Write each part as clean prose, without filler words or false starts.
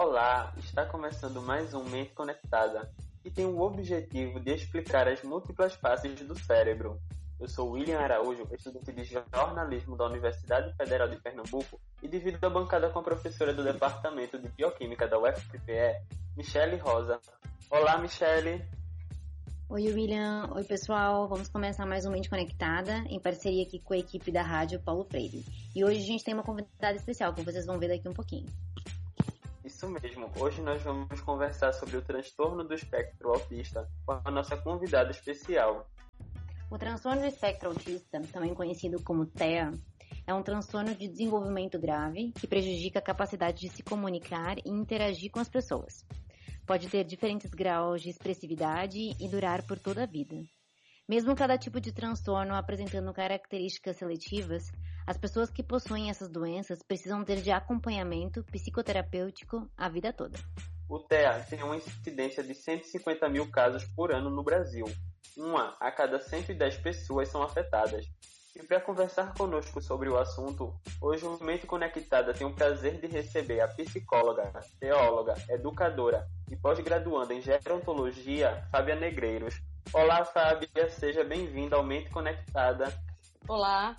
Olá, está começando mais um Mente Conectada, que tem o objetivo de explicar as múltiplas faces do cérebro. Eu sou William Araújo, estudante de jornalismo da Universidade Federal de Pernambuco e divido a bancada com a professora do Departamento de Bioquímica da UFPE, Michele Rosa. Olá, Michele! Oi, William. Oi, pessoal. Vamos começar mais um Mente Conectada, em parceria aqui com a equipe da Rádio Paulo Freire. E hoje a gente tem uma convidada especial, que vocês vão ver daqui um pouquinho. Isso mesmo. Hoje nós vamos conversar sobre o transtorno do espectro autista com a nossa convidada especial. O transtorno do espectro autista, também conhecido como TEA, é um transtorno de desenvolvimento grave que prejudica a capacidade de se comunicar e interagir com as pessoas. Pode ter diferentes graus de expressividade e durar por toda a vida. Mesmo cada tipo de transtorno apresentando características seletivas, as pessoas que possuem essas doenças precisam ter de acompanhamento psicoterapêutico a vida toda. O TEA tem uma incidência de 150 mil casos por ano no Brasil. Uma a cada 110 pessoas são afetadas. E para conversar conosco sobre o assunto, hoje o Mente Conectada tem o prazer de receber a psicóloga, teóloga, educadora e pós-graduanda em gerontologia, Fábia Negreiros. Olá, Fábia, seja bem-vinda ao Mente Conectada. Olá,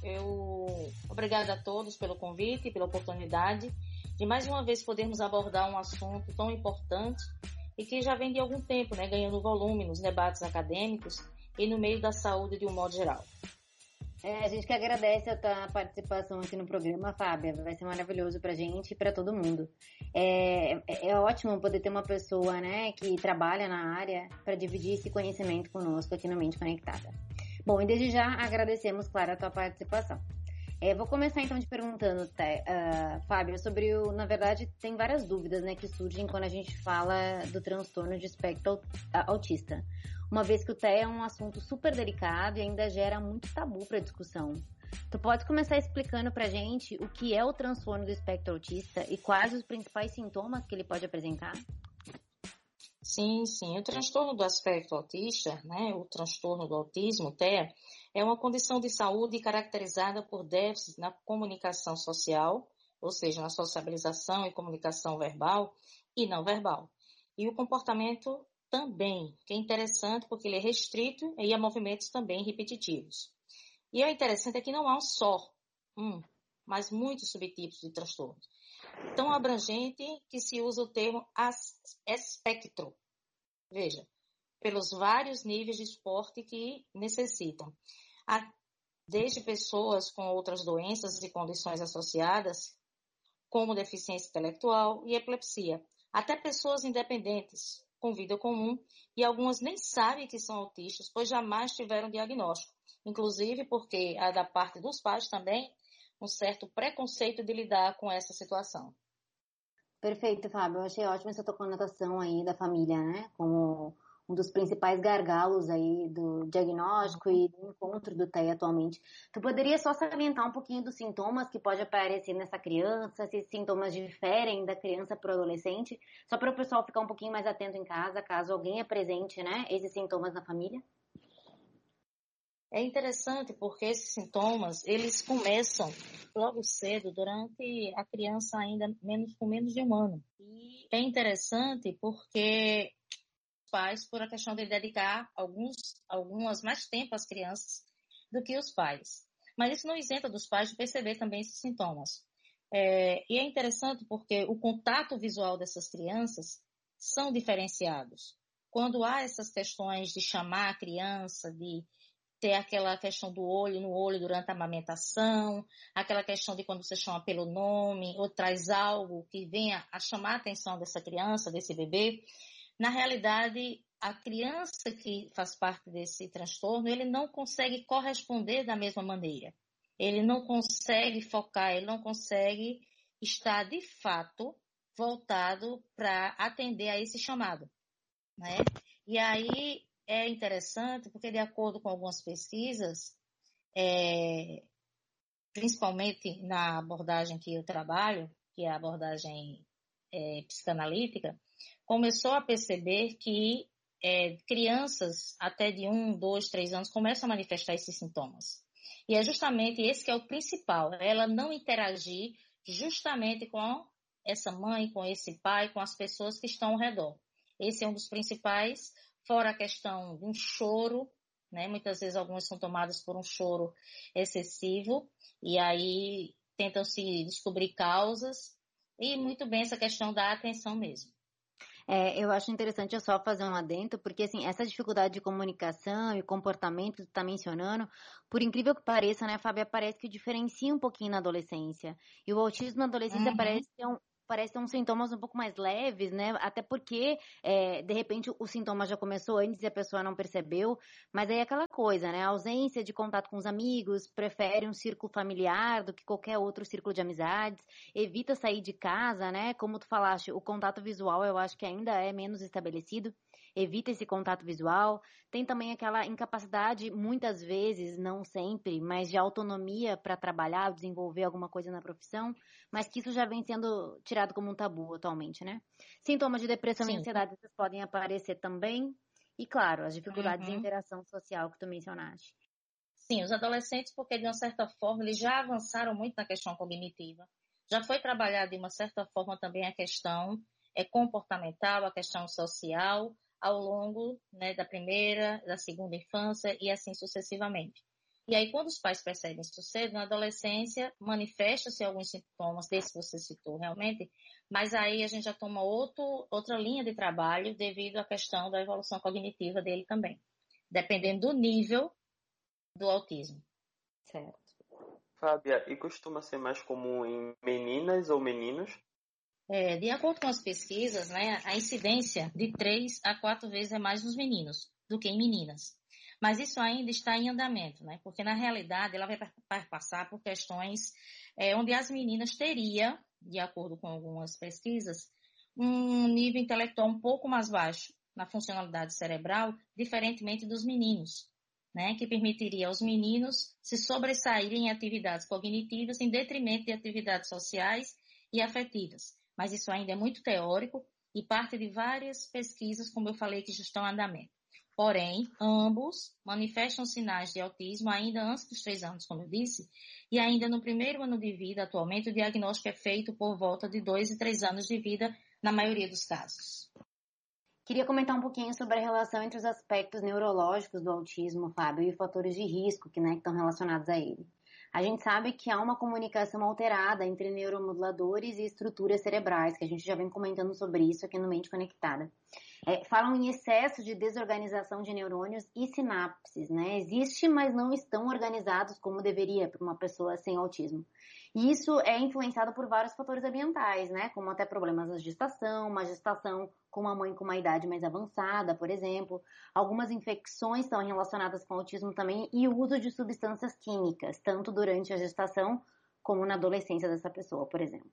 obrigada a todos pelo convite e pela oportunidade de mais uma vez podermos abordar um assunto tão importante e que já vem de algum tempo, ganhando volume nos debates acadêmicos e no meio da saúde de um modo geral. A gente que agradece a tua participação aqui no programa, Fábia. Vai ser maravilhoso pra gente e pra todo mundo. É ótimo poder ter uma pessoa, que trabalha na área para dividir esse conhecimento conosco aqui no Mente Conectada. Bom, e desde já agradecemos, claro, a tua participação. Vou começar então te perguntando, Fábio, na verdade, tem várias dúvidas, que surgem quando a gente fala do transtorno de espectro autista. Uma vez que o TEA é um assunto super delicado e ainda gera muito tabu para discussão. Tu pode começar explicando pra gente o que é o transtorno do espectro autista e quais os principais sintomas que ele pode apresentar? Sim. O transtorno do espectro autista, o transtorno do autismo, TEA, é uma condição de saúde caracterizada por déficits na comunicação social, ou seja, na sociabilização e comunicação verbal e não verbal. E o comportamento também, que é interessante porque ele é restrito e a movimentos também repetitivos. E o interessante é que não há mas muitos subtipos de transtorno. Tão abrangente que se usa o termo espectro. Veja, pelos vários níveis de esporte que necessitam. Desde pessoas com outras doenças e condições associadas, como deficiência intelectual e epilepsia, até pessoas independentes, com vida comum, e algumas nem sabem que são autistas, pois jamais tiveram diagnóstico. Inclusive porque há da parte dos pais também um certo preconceito de lidar com essa situação. Perfeito, Fábio. Eu achei ótima essa tua conotação aí da família, como um dos principais gargalos aí do diagnóstico e do encontro do TEA atualmente. Tu poderia só salientar um pouquinho dos sintomas que pode aparecer nessa criança, se esses sintomas diferem da criança para o adolescente, só para o pessoal ficar um pouquinho mais atento em casa, caso alguém apresente, esses sintomas na família? É interessante porque esses sintomas, eles começam logo cedo, durante a criança ainda com menos de um ano. E é interessante porque os pais, por a questão de dedicar algumas mais tempo às crianças do que os pais. Mas isso não isenta dos pais de perceber também esses sintomas. E é interessante porque o contato visual dessas crianças são diferenciados. Quando há essas questões de chamar a criança, de ter aquela questão do olho no olho durante a amamentação, aquela questão de quando você chama pelo nome ou traz algo que venha a chamar a atenção dessa criança, desse bebê. Na realidade, a criança que faz parte desse transtorno, ele não consegue corresponder da mesma maneira. Ele não consegue focar, ele não consegue estar de fato voltado para atender a esse chamado, E aí é interessante porque, de acordo com algumas pesquisas, principalmente na abordagem que eu trabalho, que é a abordagem psicanalítica, começou a perceber que crianças até de 1, 2, 3 anos começam a manifestar esses sintomas. E é justamente esse que é o principal, ela não interagir justamente com essa mãe, com esse pai, com as pessoas que estão ao redor. Esse é um dos principais, fora a questão de um choro, né? Muitas vezes algumas são tomadas por um choro excessivo, e aí tentam se descobrir causas, e muito bem essa questão da atenção mesmo. Eu acho interessante eu só fazer um adendo, porque assim, essa dificuldade de comunicação e comportamento que tu tá mencionando, por incrível que pareça, né, Fábia, parece que diferencia um pouquinho na adolescência. E o autismo na adolescência parece ter uns sintomas um pouco mais leves, né? Até porque, de repente, o sintoma já começou antes e a pessoa não percebeu. Mas aí é aquela coisa, né? A ausência de contato com os amigos, prefere um círculo familiar do que qualquer outro círculo de amizades, evita sair de casa, né? Como tu falaste, o contato visual eu acho que ainda é menos estabelecido. Evita esse contato visual. Tem também aquela incapacidade, muitas vezes, não sempre, mas de autonomia para trabalhar, desenvolver alguma coisa na profissão, mas que isso já vem sendo tirado como um tabu atualmente, né? Sintomas de depressão e ansiedade podem aparecer também. E, claro, as dificuldades de interação social que tu mencionaste. Sim, os adolescentes, porque de uma certa forma eles já avançaram muito na questão cognitiva. Já foi trabalhada de uma certa forma também a questão comportamental, a questão social, ao longo, né, da primeira, da segunda infância e assim sucessivamente. E aí, quando os pais percebem isso cedo, na adolescência, manifesta-se alguns sintomas, desse que você citou realmente, mas aí a gente já toma outra linha de trabalho devido à questão da evolução cognitiva dele também, dependendo do nível do autismo. Certo. Fábia, e costuma ser mais comum em meninas ou meninos? De acordo com as pesquisas, né, a incidência de 3 a 4 vezes é mais nos meninos do que em meninas. Mas isso ainda está em andamento, né? Porque na realidade ela vai passar por questões onde as meninas teriam, de acordo com algumas pesquisas, um nível intelectual um pouco mais baixo na funcionalidade cerebral, diferentemente dos meninos, né? Que permitiria aos meninos se sobressaírem em atividades cognitivas em detrimento de atividades sociais e afetivas. Mas isso ainda é muito teórico e parte de várias pesquisas, como eu falei, que já estão em andamento. Porém, ambos manifestam sinais de autismo ainda antes dos 3 anos, como eu disse, e ainda no primeiro ano de vida, atualmente, o diagnóstico é feito por volta de 2 e 3 anos de vida, na maioria dos casos. Queria comentar um pouquinho sobre a relação entre os aspectos neurológicos do autismo, Fábio, e fatores de risco que estão relacionados a ele. A gente sabe que há uma comunicação alterada entre neuromoduladores e estruturas cerebrais, que a gente já vem comentando sobre isso aqui no Mente Conectada. Falam em excesso de desorganização de neurônios e sinapses, né? Existe, mas não estão organizados como deveria para uma pessoa sem autismo. E isso é influenciado por vários fatores ambientais, né? Como até problemas na gestação, uma gestação com uma mãe com uma idade mais avançada, por exemplo. Algumas infecções estão relacionadas com autismo também e o uso de substâncias químicas, tanto durante a gestação como na adolescência dessa pessoa, por exemplo.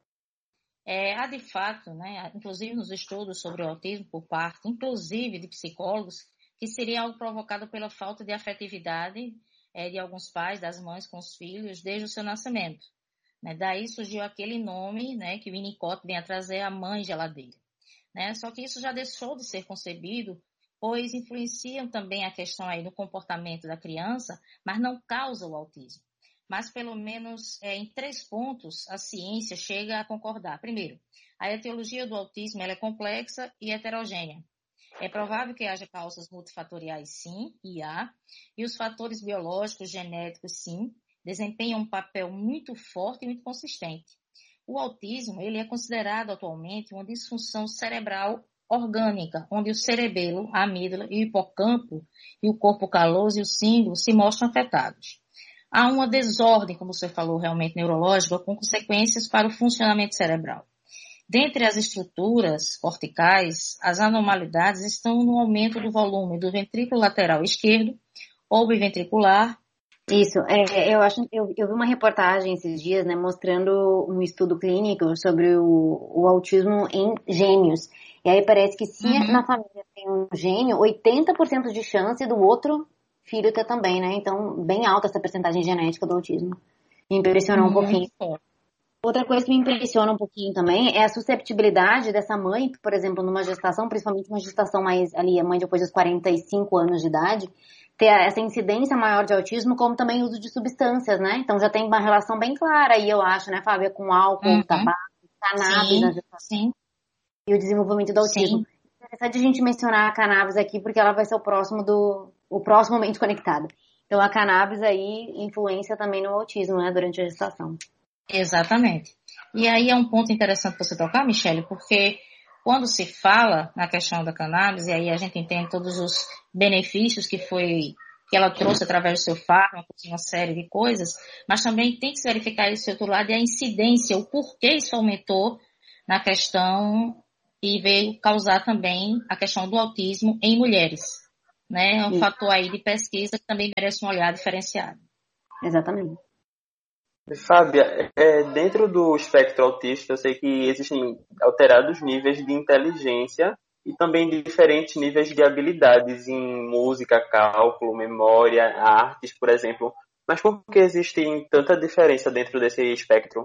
Há de fato, né, inclusive nos estudos sobre o autismo por parte, inclusive de psicólogos, que seria algo provocado pela falta de afetividade de alguns pais, das mães com os filhos, desde o seu nascimento. Né? Daí surgiu aquele nome, né, que o Winnicott vem a trazer, a mãe geladeira. Né? Só que isso já deixou de ser concebido, pois influenciam também a questão aí do comportamento da criança, mas não causa o autismo. Mas pelo menos em 3 pontos a ciência chega a concordar. Primeiro, a etiologia do autismo ela é complexa e heterogênea. É provável que haja causas multifatoriais, sim, e há, e os fatores biológicos, genéticos, sim, desempenham um papel muito forte e muito consistente. O autismo ele é considerado atualmente uma disfunção cerebral orgânica, onde o cerebelo, a amígdala e o hipocampo e o corpo caloso e o cíngulo se mostram afetados. Há uma desordem, como você falou, realmente neurológica, com consequências para o funcionamento cerebral. Dentre as estruturas corticais, as anormalidades estão no aumento do volume do ventrículo lateral esquerdo ou biventricular. Isso, eu vi uma reportagem esses dias, né, mostrando um estudo clínico sobre o autismo em gêmeos. E aí parece que se na família tem um gêmeo, 80% de chance do outro filho ter também, né? Então, bem alta essa percentagem genética do autismo. Me impressionou um pouquinho. Outra coisa que me impressiona um pouquinho também é a susceptibilidade dessa mãe, por exemplo, numa gestação, principalmente uma gestação mais ali, a mãe depois dos 45 anos de idade, ter essa incidência maior de autismo, como também o uso de substâncias, né? Então já tem uma relação bem clara aí, eu acho, né, Fábia, com álcool, tabaco, cannabis na gestação e o desenvolvimento do autismo. É interessante a gente mencionar a cannabis aqui, porque ela vai ser o próximo mente conectada. Então, a cannabis aí influencia também no autismo, né, durante a gestação. Exatamente. E aí é um ponto interessante você tocar, Michele, porque quando se fala na questão da cannabis, e aí a gente entende todos os benefícios que ela trouxe através do seu fármaco, uma série de coisas, mas também tem que se verificar esse outro lado e a incidência, o porquê isso aumentou na questão e veio causar também a questão do autismo em mulheres. Né? É um fator aí de pesquisa que também merece um olhar diferenciado. Exatamente. Fábia, dentro do espectro autista, eu sei que existem alterados níveis de inteligência e também diferentes níveis de habilidades em música, cálculo, memória, artes, por exemplo. Mas por que existe tanta diferença dentro desse espectro?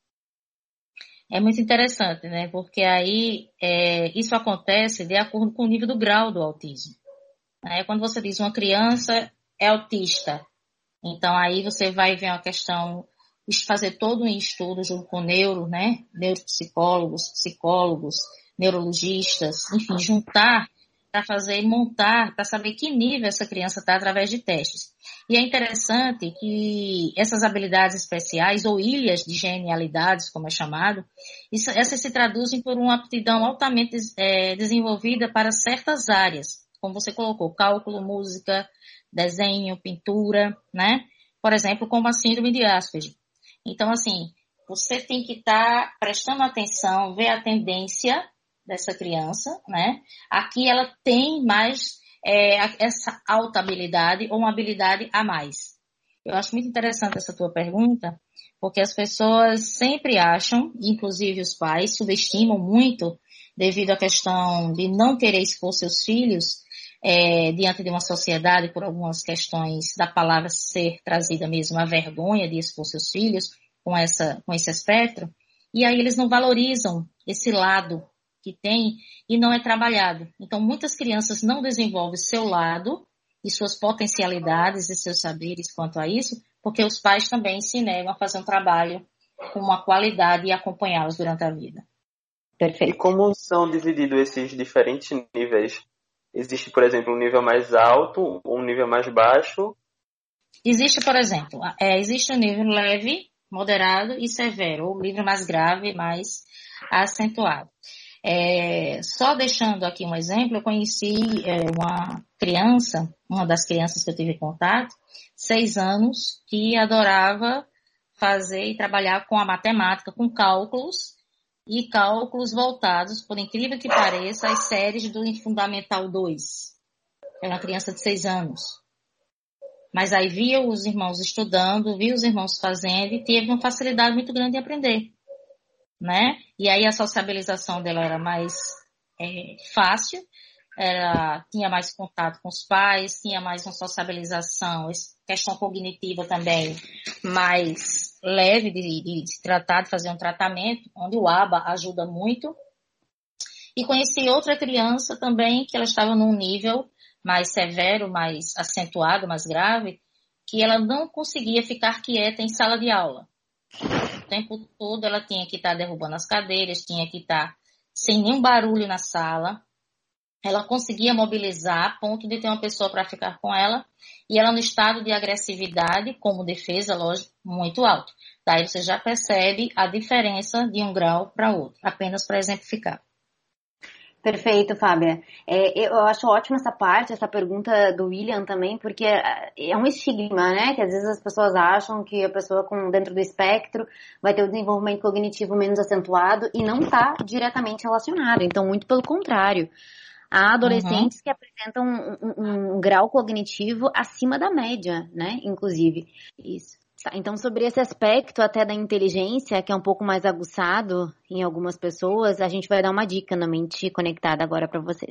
É muito interessante, né? Porque aí isso acontece de acordo com o nível do grau do autismo. Quando você diz uma criança é autista, então aí você vai ver uma questão, fazer todo um estudo junto com neuropsicólogos, psicólogos, neurologistas, enfim, juntar para montar, para saber que nível essa criança está através de testes. E é interessante que essas habilidades especiais, ou ilhas de genialidades, como é chamado, essas se traduzem por uma aptidão altamente desenvolvida para certas áreas, como você colocou, cálculo, música, desenho, pintura, né? Por exemplo, como a síndrome de Asperger. Então, assim, você tem que estar prestando atenção, ver a tendência dessa criança, né? Aqui ela tem mais essa alta habilidade ou uma habilidade a mais. Eu acho muito interessante essa tua pergunta, porque as pessoas sempre acham, inclusive os pais, subestimam muito devido à questão de não querer expor seus filhos diante de uma sociedade por algumas questões da palavra ser trazida mesmo a vergonha de expor seus filhos com esse espectro, e aí eles não valorizam esse lado que tem e não é trabalhado. Então, muitas crianças não desenvolvem seu lado e suas potencialidades e seus saberes quanto a isso, porque os pais também se negam a fazer um trabalho com uma qualidade e acompanhá-los durante a vida. Perfeito. E como são divididos esses diferentes níveis? Existe, por exemplo, um nível mais alto, um nível mais baixo? Existe, por exemplo, existe um nível leve, moderado e severo, ou nível mais grave, mais acentuado. Só deixando aqui um exemplo, eu conheci uma das crianças que eu tive contato, 6 anos, que adorava fazer e trabalhar com a matemática, com cálculos, e cálculos voltados, por incrível que pareça, às séries do Fundamental 2. É uma criança de 6 anos. Mas aí via os irmãos estudando, via os irmãos fazendo e teve uma facilidade muito grande de aprender, né? E aí a sociabilização dela era mais fácil, tinha mais contato com os pais, tinha mais uma sociabilização, questão cognitiva também mais leve de se tratar, de fazer um tratamento, onde o ABA ajuda muito. E conheci outra criança também, que ela estava num nível mais severo, mais acentuado, mais grave, que ela não conseguia ficar quieta em sala de aula. O tempo todo ela tinha que estar derrubando as cadeiras, tinha que estar sem nenhum barulho na sala. Ela conseguia mobilizar a ponto de ter uma pessoa para ficar com ela, e ela no estado de agressividade, como defesa, lógico, muito alto. Daí você já percebe a diferença de um grau para outro, apenas para exemplificar. Perfeito, Fábia. Eu acho ótima essa pergunta do William também, porque é um estigma, né? Que às vezes as pessoas acham que a pessoa dentro do espectro vai ter o desenvolvimento cognitivo menos acentuado e não está diretamente relacionado. Então, muito pelo contrário. Há adolescentes que apresentam um grau cognitivo acima da média, né? Inclusive. Isso. Tá, então, sobre esse aspecto até da inteligência, que é um pouco mais aguçado em algumas pessoas, a gente vai dar uma dica na Mente Conectada agora para vocês.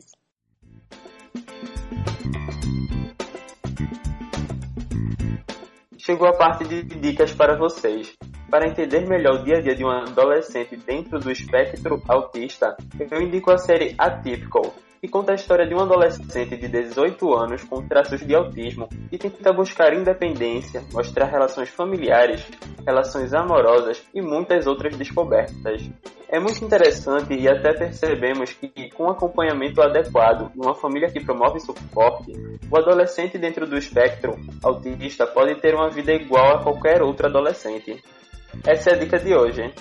Chegou a parte de dicas para vocês. Para entender melhor o dia a dia de um adolescente dentro do espectro autista, eu indico a série Atypical, que conta a história de um adolescente de 18 anos com traços de autismo e tenta buscar independência, mostrar relações familiares, relações amorosas e muitas outras descobertas. É muito interessante e até percebemos que, com acompanhamento adequado e uma família que promove suporte, o adolescente dentro do espectro autista pode ter uma vida igual a qualquer outro adolescente. Essa é a dica de hoje, hein?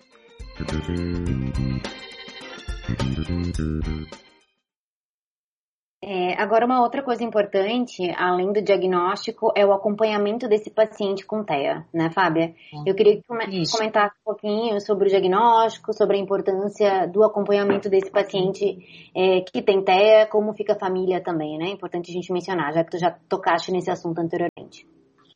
Agora, uma outra coisa importante, além do diagnóstico, é o acompanhamento desse paciente com TEA, né, Fábia? Eu queria que comentasse um pouquinho sobre o diagnóstico, sobre a importância do acompanhamento desse paciente que tem TEA, como fica a família também, né? É importante a gente mencionar, já que tu já tocaste nesse assunto anteriormente.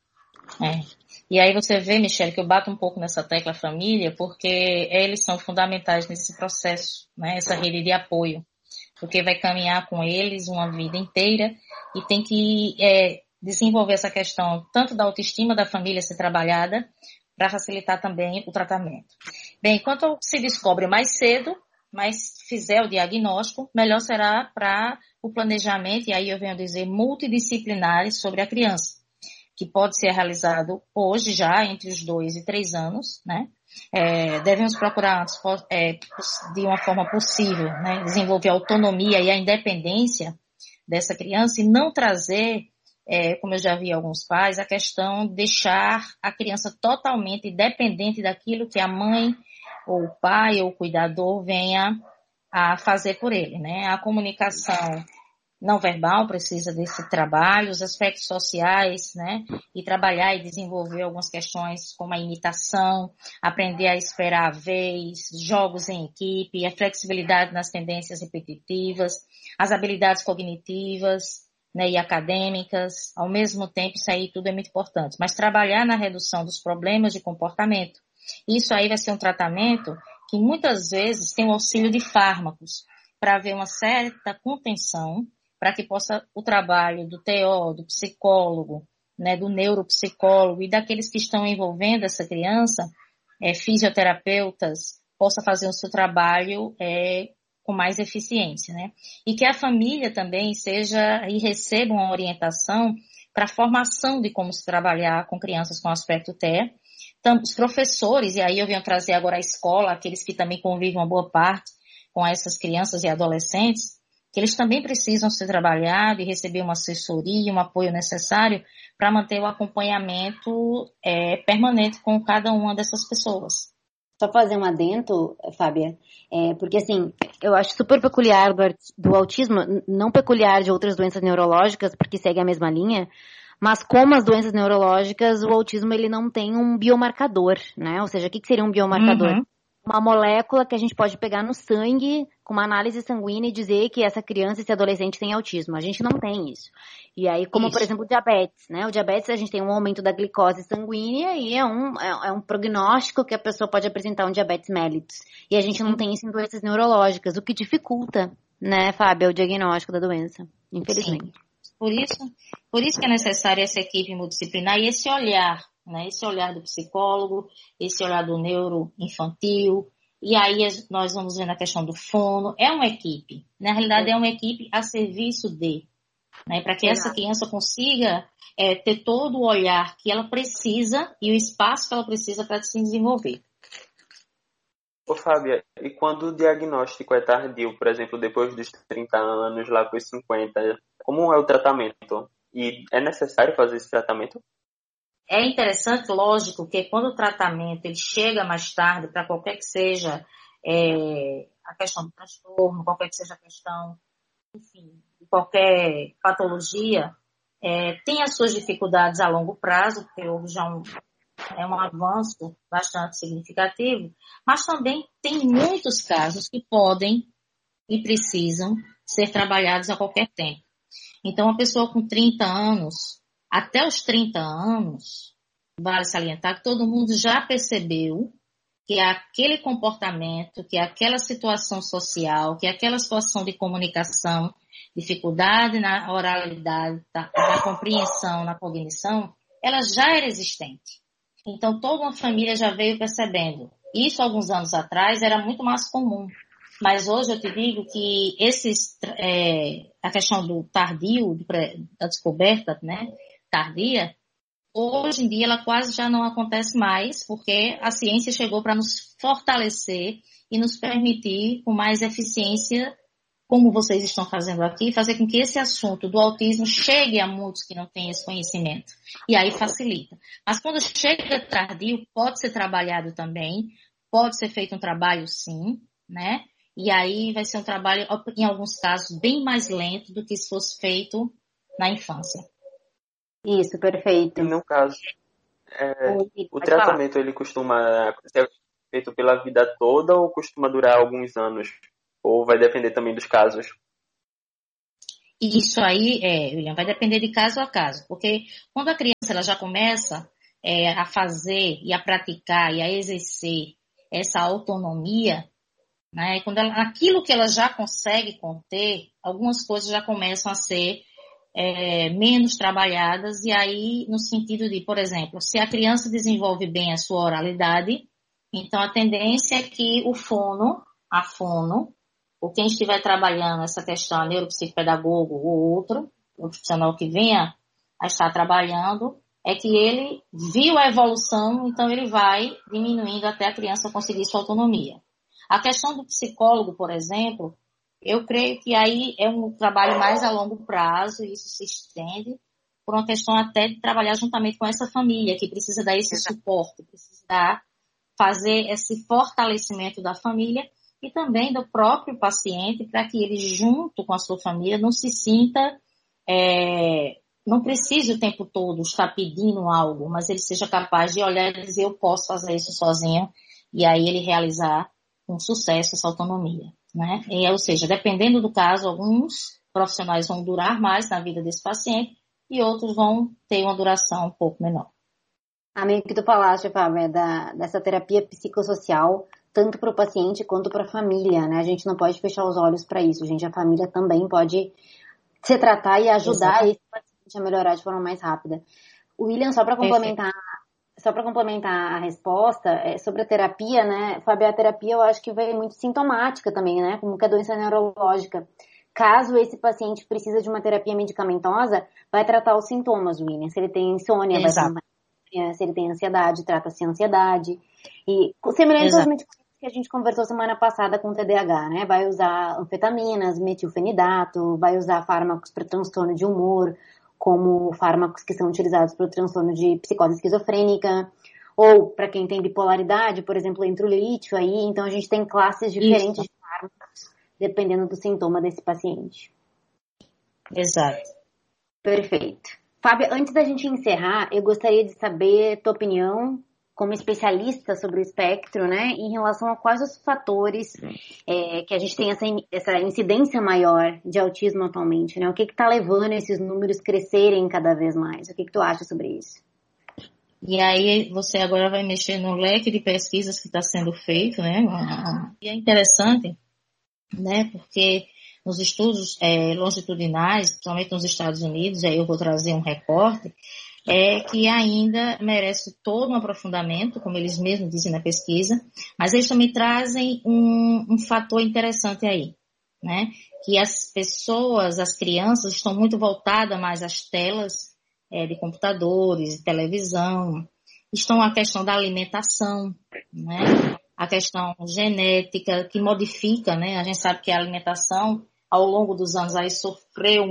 E aí você vê, Michele, que eu bato um pouco nessa tecla família, porque eles são fundamentais nesse processo, né? Essa rede de apoio. Porque vai caminhar com eles uma vida inteira e tem que desenvolver essa questão tanto da autoestima da família ser trabalhada para facilitar também o tratamento. Bem, enquanto se descobre mais cedo, mas fizer o diagnóstico, melhor será para o planejamento, e aí eu venho dizer multidisciplinar sobre a criança, que pode ser realizado hoje já entre os 2 e 3 anos, né? Devemos procurar de uma forma possível, né, desenvolver a autonomia e a independência dessa criança e não trazer, como eu já vi alguns pais, a questão de deixar a criança totalmente dependente daquilo que a mãe ou o pai ou o cuidador venha a fazer por ele, né? A comunicação não verbal precisa desse trabalho, os aspectos sociais, né? E trabalhar e desenvolver algumas questões como a imitação, aprender a esperar a vez, jogos em equipe, a flexibilidade nas tendências repetitivas, as habilidades cognitivas, né, e acadêmicas. Ao mesmo tempo, isso aí tudo é muito importante. Mas trabalhar na redução dos problemas de comportamento. Isso aí vai ser um tratamento que muitas vezes tem o auxílio de fármacos para haver uma certa contenção, para que possa o trabalho do TO, do psicólogo, né, do neuropsicólogo e daqueles que estão envolvendo essa criança, fisioterapeutas, possa fazer o seu trabalho com mais eficiência, né? E que a família também seja e receba uma orientação para a formação de como se trabalhar com crianças com aspecto TEA. Então, os professores, e aí eu venho trazer agora a escola, aqueles que também convivem uma boa parte com essas crianças e adolescentes, que eles também precisam ser trabalhados e receber uma assessoria, um apoio necessário para manter o acompanhamento permanente com cada uma dessas pessoas. Só fazer um adendo, Fábia, porque assim, eu acho super peculiar do autismo, não peculiar de outras doenças neurológicas, porque segue a mesma linha, mas como as doenças neurológicas, o autismo ele não tem um biomarcador, né? Ou seja, o que seria um biomarcador? Uhum. Uma molécula que a gente pode pegar no sangue, com uma análise sanguínea e dizer que essa criança, esse adolescente tem autismo. A gente não tem isso. E aí, como por exemplo o diabetes, né? O diabetes a gente tem um aumento da glicose sanguínea e é um prognóstico que a pessoa pode apresentar um diabetes mellitus. E a gente não tem isso em doenças neurológicas, o que dificulta, né, Fábio, o diagnóstico da doença, infelizmente. Sim. Por isso que é necessária essa equipe multidisciplinar e esse olhar, né? Esse olhar do psicólogo, esse olhar do neuroinfantil, e aí nós vamos ver na questão do fono. É uma equipe, na realidade é uma equipe a serviço de, né? Para que essa criança consiga ter todo o olhar que ela precisa e o espaço que ela precisa para se desenvolver. Ô Fábia, e quando o diagnóstico é tardio, por exemplo, depois dos 30 anos, lá para os 50, como é o tratamento? E é necessário fazer esse tratamento? É interessante, lógico, que quando o tratamento ele chega mais tarde, para qualquer que seja a questão do transtorno, qualquer que seja a questão, enfim, de qualquer patologia, tem as suas dificuldades a longo prazo, porque houve já um avanço bastante significativo, mas também tem muitos casos que podem e precisam ser trabalhados a qualquer tempo. Então, uma pessoa com 30 anos, até os 30 anos, vale salientar que todo mundo já percebeu que aquele comportamento, que aquela situação social, que aquela situação de comunicação, dificuldade na oralidade, na compreensão, na cognição, ela já era existente. Então, toda uma família já veio percebendo. Isso, alguns anos atrás, era muito mais comum. Mas hoje eu te digo que a questão do tardio, da descoberta, né, tardia, hoje em dia ela quase já não acontece mais, porque a ciência chegou para nos fortalecer e nos permitir, com mais eficiência, como vocês estão fazendo aqui, fazer com que esse assunto do autismo chegue a muitos que não têm esse conhecimento. E aí facilita. Mas quando chega tardio, pode ser trabalhado também, pode ser feito um trabalho sim, né? E aí vai ser um trabalho, em alguns casos, bem mais lento do que se fosse feito na infância. Isso, perfeito. E no caso, o tratamento ele costuma ser feito pela vida toda ou costuma durar alguns anos? Ou vai depender também dos casos? Isso aí, William, vai depender de caso a caso, porque quando a criança ela já começa a fazer e a praticar e a exercer essa autonomia, né, quando aquilo que ela já consegue conter, algumas coisas já começam a ser menos trabalhadas, e aí no sentido de, por exemplo, se a criança desenvolve bem a sua oralidade, então a tendência é que a fono, ou quem estiver trabalhando essa questão, neuropsicopedagogo ou outro profissional que venha a estar trabalhando, é que ele viu a evolução, então ele vai diminuindo até a criança conseguir sua autonomia. A questão do psicólogo, por exemplo, eu creio que aí é um trabalho mais a longo prazo, e isso se estende por uma questão até de trabalhar juntamente com essa família, que precisa dar esse suporte, precisa fazer esse fortalecimento da família e também do próprio paciente, para que ele, junto com a sua família, não se sinta, não precise o tempo todo estar pedindo algo, mas ele seja capaz de olhar e dizer, eu posso fazer isso sozinho, e aí ele realizar com sucesso essa autonomia, né? Ou seja, dependendo do caso, alguns profissionais vão durar mais na vida desse paciente e outros vão ter uma duração um pouco menor. Amigo, que tu falaste, Fábio, dessa terapia psicossocial, tanto para o paciente quanto para a família, né? A gente não pode fechar os olhos para isso, gente. A família também pode se tratar e ajudar esse paciente a melhorar de forma mais rápida. William, só para complementar a resposta sobre a terapia, né? Fábio, a terapia eu acho que vai muito sintomática também, né? Como que a doença neurológica. Caso esse paciente precise de uma terapia medicamentosa, vai tratar os sintomas, William. Se ele tem insônia, vai tratar. Se ele tem ansiedade, trata-se ansiedade. E semelhante aos medicamentos que a gente conversou semana passada com o TDAH, né? Vai usar anfetaminas, metilfenidato, vai usar fármacos para transtorno de humor, como fármacos que são utilizados para o transtorno de psicose esquizofrênica, ou para quem tem bipolaridade, por exemplo, entra o lítio aí. Então a gente tem classes diferentes de fármacos, dependendo do sintoma desse paciente. Exato. Perfeito. Fábio, antes da gente encerrar, eu gostaria de saber tua opinião como especialista sobre o espectro, né, em relação a quais os fatores que a gente tem essa incidência maior de autismo atualmente, né? O que está levando esses números crescerem cada vez mais? O que tu acha sobre isso? E aí você agora vai mexer no leque de pesquisas que está sendo feito, né? E é interessante, né, porque nos estudos longitudinais, principalmente nos Estados Unidos, aí eu vou trazer um recorte, que ainda merece todo um aprofundamento, como eles mesmos dizem na pesquisa, mas eles também trazem um fator interessante aí, né? Que as pessoas, as crianças, estão muito voltadas mais às telas de computadores, televisão, estão a questão da alimentação, né? A questão genética que modifica, né? A gente sabe que a alimentação, ao longo dos anos, aí sofreu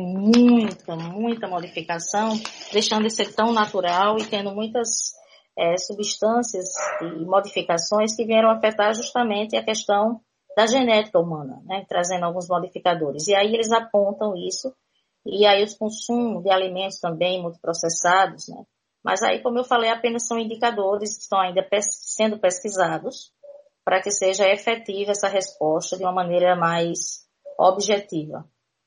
muita modificação, deixando de ser tão natural e tendo muitas substâncias e modificações que vieram afetar justamente a questão da genética humana, né? Trazendo alguns modificadores. E aí eles apontam isso, e aí os consumos de alimentos também muito processados, né? Mas aí, como eu falei, apenas são indicadores que estão ainda sendo pesquisados para que seja efetiva essa resposta de uma maneira mais objetiva.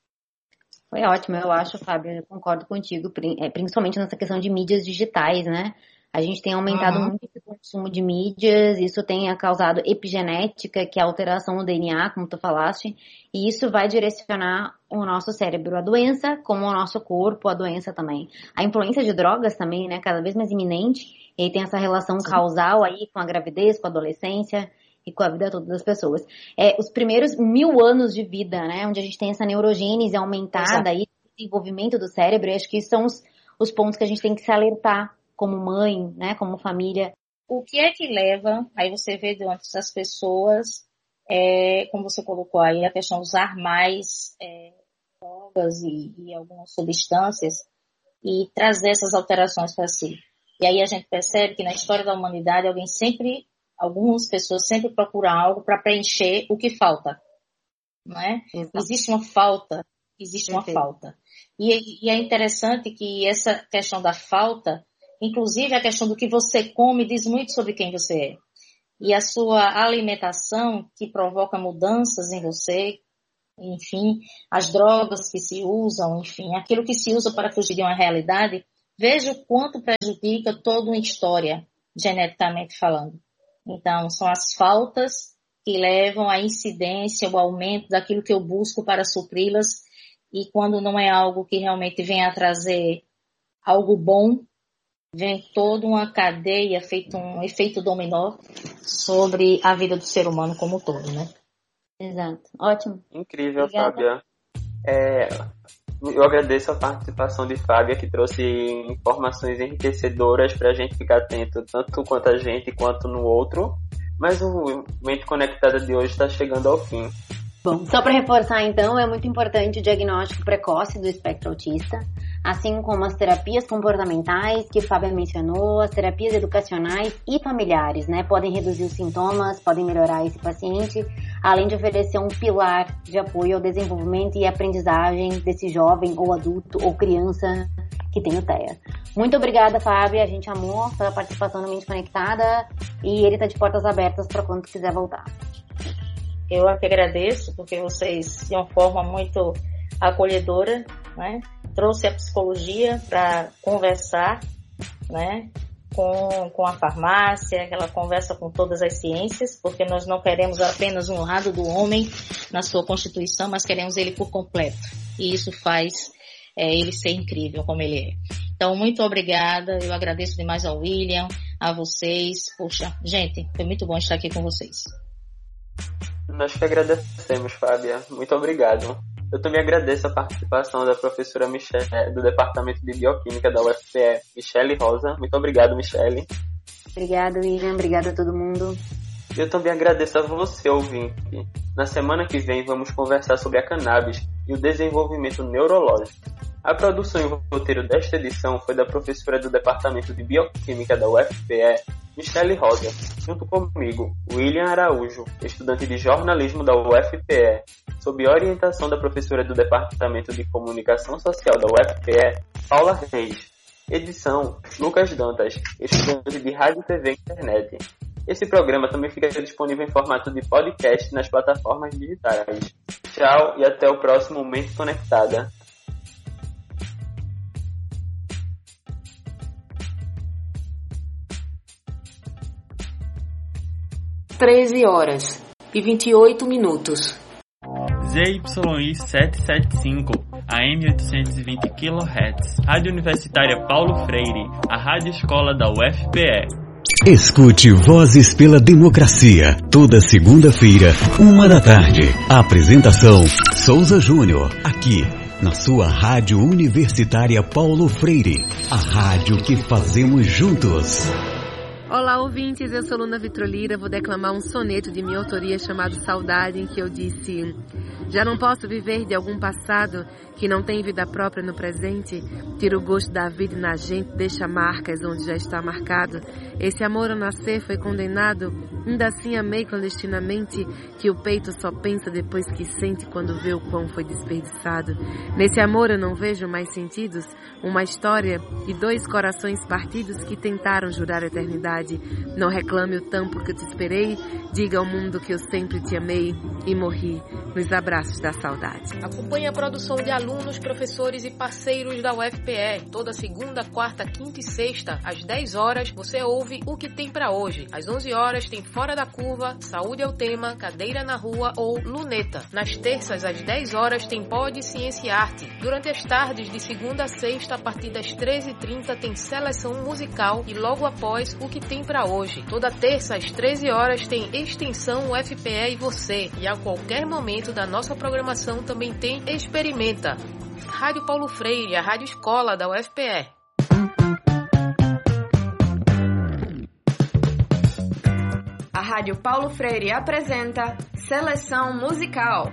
Foi ótimo, eu acho, Fábio, eu concordo contigo, principalmente nessa questão de mídias digitais, né? A gente tem aumentado muito esse consumo de mídias, isso tem causado epigenética, que é a alteração no DNA, como tu falaste, e isso vai direcionar o nosso cérebro à doença, como o nosso corpo à doença também. A influência de drogas também, né, cada vez mais iminente, E aí tem essa relação causal aí com a gravidez, com a adolescência e com a vida toda das pessoas. Os primeiros 1000 anos de vida, né? Onde a gente tem essa neurogênese aumentada aí, desenvolvimento do cérebro, e acho que são os pontos que a gente tem que se alertar como mãe, né? Como família. O que é que leva, aí você vê diante das pessoas, como você colocou aí, a questão de usar mais drogas e algumas substâncias e trazer essas alterações para si. E aí a gente percebe que na história da humanidade algumas pessoas sempre procuram algo para preencher o que falta, não é? Existe uma falta. E é interessante que essa questão da falta, inclusive a questão do que você come, diz muito sobre quem você é. E a sua alimentação, que provoca mudanças em você, enfim, as drogas que se usam, enfim, aquilo que se usa para fugir de uma realidade, veja o quanto prejudica toda uma história, geneticamente falando. Então, são as faltas que levam à incidência, ao aumento daquilo que eu busco para supri-las, e quando não é algo que realmente venha a trazer algo bom, vem toda uma cadeia, feito um efeito dominó sobre a vida do ser humano como um todo, né? Exato. Ótimo. Incrível, Obrigada. Fábia. Eu agradeço a participação de Fábia, que trouxe informações enriquecedoras para a gente ficar atento, tanto quanto a gente, quanto no outro. Mas o Mente Conectada de hoje está chegando ao fim. Bom, só para reforçar então, é muito importante o diagnóstico precoce do espectro autista, assim como as terapias comportamentais que Fábia mencionou, as terapias educacionais e familiares, né? Podem reduzir os sintomas, podem melhorar esse paciente, além de oferecer um pilar de apoio ao desenvolvimento e aprendizagem desse jovem ou adulto ou criança que tem o TEA. Muito obrigada, Fábia, a gente amou pela participação no Mente Conectada e ele está de portas abertas para quando quiser voltar. Eu é que agradeço, porque vocês, de uma forma muito acolhedora, né, trouxe a psicologia para conversar, né, com a farmácia, aquela conversa com todas as ciências, porque nós não queremos apenas um lado do homem na sua constituição, mas queremos ele por completo. E isso faz ele ser incrível como ele é. Então, muito obrigada. Eu agradeço demais ao William, a vocês. Poxa, gente, foi muito bom estar aqui com vocês. Nós que agradecemos, Fábia. Muito obrigado. Eu também agradeço a participação da professora Michele, do Departamento de Bioquímica da UFPE, Michele Rosa. Muito obrigado, Michele. Obrigada, William. Obrigada a todo mundo. Eu também agradeço a você, ouvinte. Na semana que vem vamos conversar sobre a cannabis e o desenvolvimento neurológico. A produção e o roteiro desta edição foi da professora do Departamento de Bioquímica da UFPE, Michele Rosa, junto comigo, William Araújo, estudante de jornalismo da UFPE, sob orientação da professora do Departamento de Comunicação Social da UFPE, Paula Reis. Edição, Lucas Dantas, estudante de Rádio, TV e Internet. Esse programa também fica disponível em formato de podcast nas plataformas digitais. Tchau e até o próximo Mente Conectada. 13h28. ZYI 775, AM 820 kHz, Rádio Universitária Paulo Freire, a Rádio Escola da UFPE. Escute Vozes pela Democracia, toda segunda-feira, 13h. Apresentação, Souza Júnior, aqui, na sua Rádio Universitária Paulo Freire, a rádio que fazemos juntos. Olá, ouvintes, eu sou Luna Vitrolira, vou declamar um soneto de minha autoria chamado Saudade, em que eu disse: já não posso viver de algum passado que não tem vida própria no presente, tira o gosto da vida na gente, deixa marcas onde já está marcado. Esse amor ao nascer foi condenado, ainda assim amei clandestinamente, que o peito só pensa depois que sente quando vê o quão foi desperdiçado. Nesse amor eu não vejo mais sentidos, uma história e dois corações partidos que tentaram jurar a eternidade. Não reclame o tempo que eu te esperei, diga ao mundo que eu sempre te amei e morri. nos abraços da saudade. Acompanhe a produção de alunos, professores e parceiros da UFPE. Toda segunda, quarta, quinta e sexta, às 10 horas, você ouve O Que Tem Pra Hoje. Às 11 horas tem Fora da Curva, Saúde é o Tema, Cadeira na Rua ou Luneta. Nas terças, às 10 horas, tem Pod, Ciência e Arte. Durante as tardes, de segunda a sexta, a partir das 13h30, tem Seleção Musical e logo após O Que Tem Pra Hoje. Toda terça, às 13 horas, tem Extensão UFPE e Você. E a qualquer momento da nossa programação também tem Experimenta. Rádio Paulo Freire, a rádio escola da UFPE. A Rádio Paulo Freire apresenta Seleção Musical.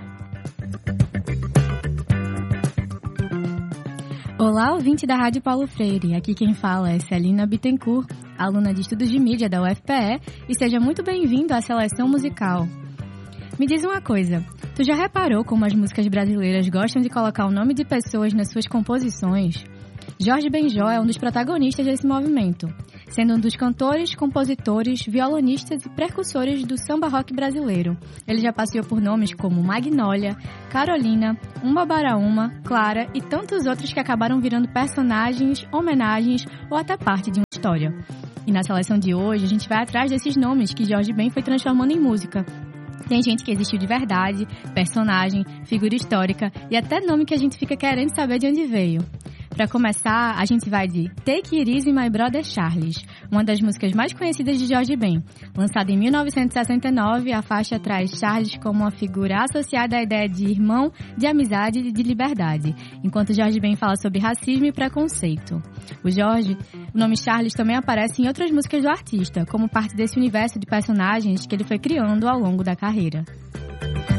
Olá, ouvinte da Rádio Paulo Freire. Aqui quem fala é Celina Bittencourt, aluna de Estudos de Mídia da UFPE, e seja muito bem-vindo à Seleção Musical. Me diz uma coisa, tu já reparou como as músicas brasileiras gostam de colocar o nome de pessoas nas suas composições? Jorge Benjó é um dos protagonistas desse movimento, sendo um dos cantores, compositores, violonistas e percussores do samba rock brasileiro. Ele já passeou por nomes como Magnólia, Carolina, Umba Baraúma, Clara e tantos outros que acabaram virando personagens, homenagens ou até parte de uma história. E na seleção de hoje a gente vai atrás desses nomes que Jorge Ben foi transformando em música. Tem gente que existiu de verdade, personagem, figura histórica e até nome que a gente fica querendo saber de onde veio. Para começar, a gente vai de Take It Easy My Brother Charles, uma das músicas mais conhecidas de Jorge Ben. Lançada em 1969, a faixa traz Charles como uma figura associada à ideia de irmão, de amizade e de liberdade, enquanto Jorge Ben fala sobre racismo e preconceito. O nome Charles também aparece em outras músicas do artista, como parte desse universo de personagens que ele foi criando ao longo da carreira.